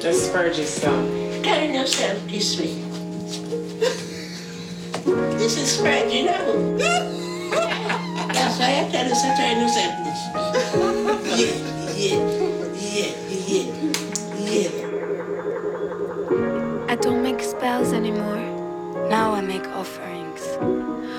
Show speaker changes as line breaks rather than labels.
Just purge yourself.
Turn yourself this way. This is spread, you know. That's why I tell you to turn yourself this way. Yeah.
I don't make spells anymore. Now I make offerings.